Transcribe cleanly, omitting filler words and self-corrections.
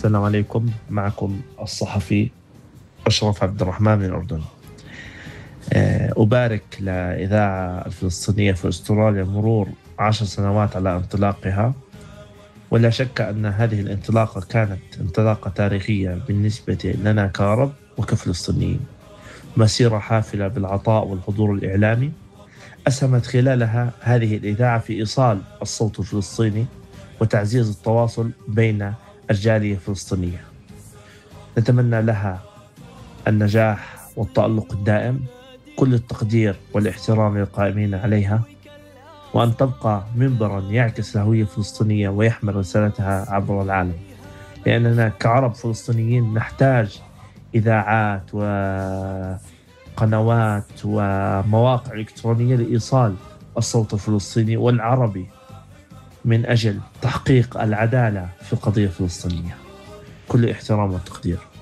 السلام عليكم. معكم الصحفي أشرف عبد الرحمن من الأردن. أبارك للإذاعة الفلسطينية في أستراليا مرور 10 سنوات على انطلاقها، ولا شك أن هذه الانطلاقة كانت انطلاقة تاريخية بالنسبة لنا كعرب وكفلسطينيين. مسيرة حافلة بالعطاء والحضور الإعلامي أسهمت خلالها هذه الإذاعة في إيصال الصوت الفلسطيني وتعزيز التواصل بين الجالية الفلسطينية. نتمنى لها النجاح والتألق الدائم، كل التقدير والاحترام للقائمين عليها، وأن تبقى منبرا يعكس الهوية الفلسطينية ويحمل رسالتها عبر العالم، لأننا كعرب فلسطينيين نحتاج إذاعات وقنوات ومواقع إلكترونية لإيصال الصوت الفلسطيني والعربي من أجل تحقيق العدالة في القضية الفلسطينية. كل احترام وتقدير.